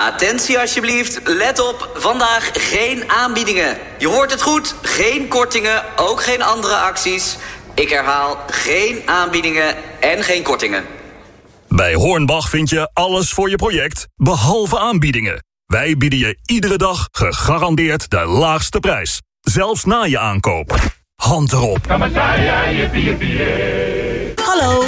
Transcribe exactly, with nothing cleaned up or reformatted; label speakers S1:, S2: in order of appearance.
S1: Attentie alsjeblieft, let op, vandaag geen aanbiedingen. Je hoort het goed, geen kortingen, ook geen andere acties. Ik herhaal, geen aanbiedingen en geen kortingen.
S2: Bij Hornbach vind je alles voor je project, behalve aanbiedingen. Wij bieden je iedere dag gegarandeerd de laagste prijs. Zelfs na je aankoop. Hand erop.
S3: Hallo,